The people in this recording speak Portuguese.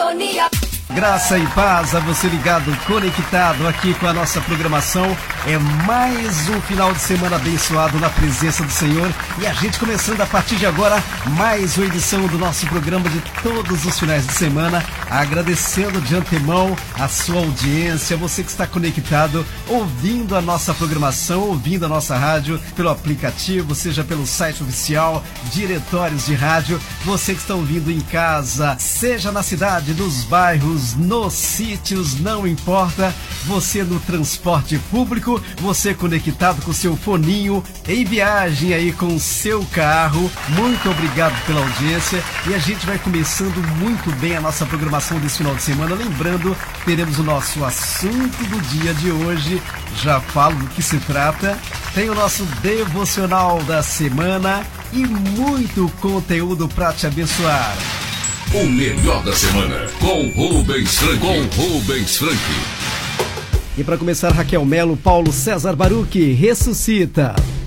Sintonia. Graça e paz a você ligado, conectado aqui com a nossa programação. É mais um final de semana abençoado na presença do Senhor. E a gente começando a partir de agora mais uma edição do nosso programa de todos os finais de semana. Agradecendo de antemão a sua audiência, você que está conectado, ouvindo a nossa programação, ouvindo a nossa rádio pelo aplicativo, seja pelo site oficial, diretórios de rádio. Você que está ouvindo em casa, seja na cidade, nos bairros, nos sítios, não importa, você no transporte público, você conectado com seu foninho, em viagem aí com o seu carro, muito obrigado pela audiência e a gente vai começando muito bem a nossa programação desse final de semana, lembrando, teremos o nosso assunto do dia de hoje, já falo do que se trata, tem o nosso devocional da semana e muito conteúdo para te abençoar. O melhor da semana com Rubens Frank. E para começar, Raquel Melo, Paulo César Baruch, ressuscita.